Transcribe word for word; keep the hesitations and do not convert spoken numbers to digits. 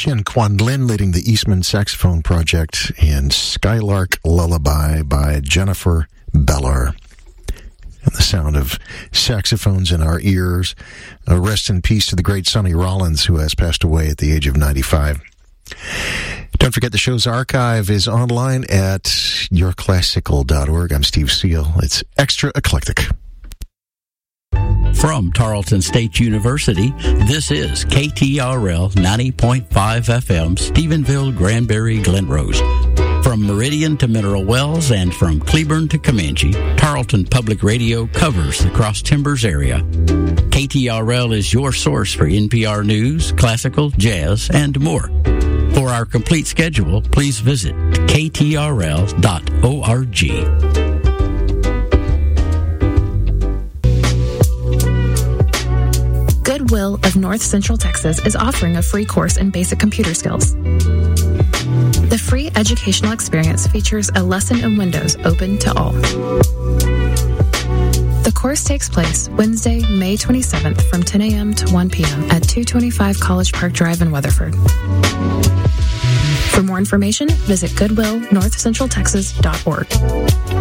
Tian Quan Lin leading the Eastman Saxophone Project, and Skylark Lullaby by Jennifer Beller. And the sound of saxophones in our ears. Uh, rest in peace to the great Sonny Rollins, who has passed away at the age of ninety-five. Don't forget the show's archive is online at your classical dot org. I'm Steve Seal. It's extra eclectic. From Tarleton State University, this is K T R L ninety point five F M, Stephenville, Granbury, Glen Rose. From Meridian to Mineral Wells and from Cleburne to Comanche, Tarleton Public Radio covers the Cross Timbers area. K T R L is your source for N P R news, classical, jazz, and more. For our complete schedule, please visit K T R L dot org. Goodwill of North Central Texas is offering a free course in basic computer skills. The free educational experience features a lesson in Windows open to all. The course takes place Wednesday, May twenty-seventh from ten a.m. to one p.m. at two twenty-five College Park Drive in Weatherford. For more information, visit goodwill north central texas dot org.